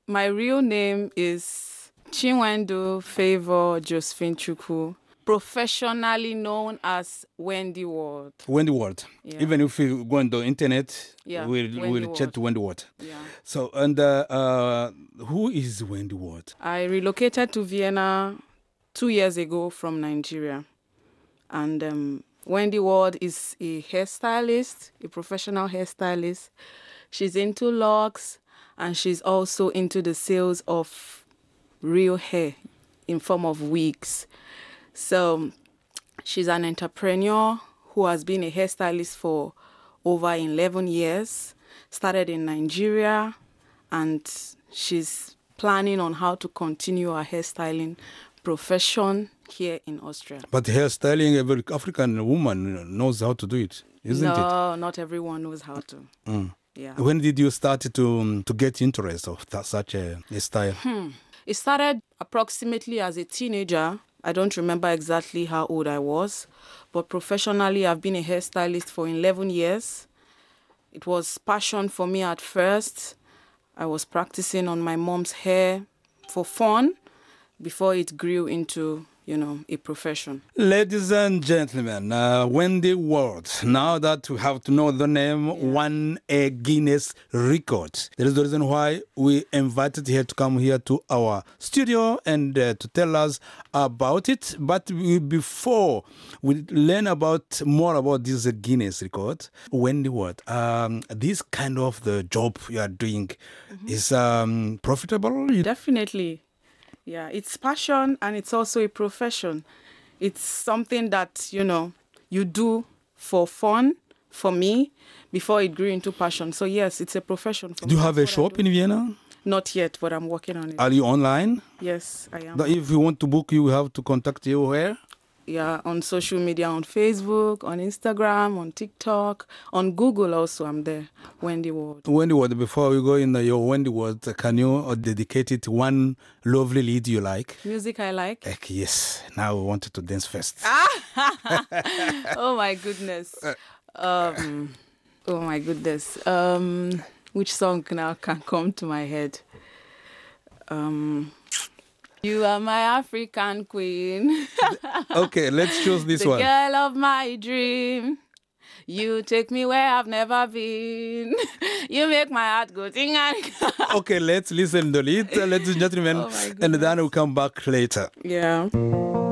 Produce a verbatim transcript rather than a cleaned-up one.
My real name is Chinwendu Favor Josephine Chukwu, professionally known as Wendy Ward. Wendy Ward. Yeah. Even if you go on the internet, Yeah, we'll, Wendy we'll Ward. chat to Wendy Ward. Yeah. So, and uh, uh, who is Wendy Ward? I relocated to Vienna two years ago from Nigeria. And um, Wendy Ward is a hairstylist, a professional hairstylist. She's into locks, and she's also into the sales of real hair in form of wigs. So she's an entrepreneur who has been a hairstylist for over eleven years, started in Nigeria, and she's planning on how to continue her hairstyling profession here in Austria. But hairstyling, every African woman knows how to do it, isn't no, it? No, not everyone knows how to. Mm. Yeah. When did you start to um, to get interest of that, such a, a style? Hmm. It started approximately as a teenager. I don't remember exactly how old I was, but professionally I've been a hairstylist for eleven years. It was passion for me at first. I was practicing on my mom's hair for fun before it grew into, you know, a profession. Ladies and gentlemen, uh, Wendy Ward. Now that we have to know the name, yeah. won a Guinness record. That is the reason why we invited her to come here to our studio and uh, to tell us about it. But we, before we learn about more about this uh, Guinness record, Wendy Ward, um, this kind of the job you are doing mm-hmm. is um, profitable? Definitely. Yeah, it's passion and it's also a profession. It's something that, you know, you do for fun, for me, before it grew into passion. So yes, it's a profession for do me. You have a shop in Vienna? Not yet, but I'm working on it. Are you online? Yes, I am. But if you want to book, you have to contact you where? Yeah, on social media, on Facebook, on Instagram, on TikTok, on Google also, I'm there. Wendy Ward. Wendy Ward, before we go in the, your Wendy Ward, can you dedicate it one lovely lead you like? Music I like? Uh, yes. Now we wanted to dance first. Oh my goodness. Um, oh my goodness. Um, which song now can come to my head? Um... You are my African queen. Okay, let's choose this the one. The girl of my dream. You take me where I've never been. You make my heart go ting and Okay, let's listen to it, ladies and gentlemen, oh and then we'll come back later. Yeah.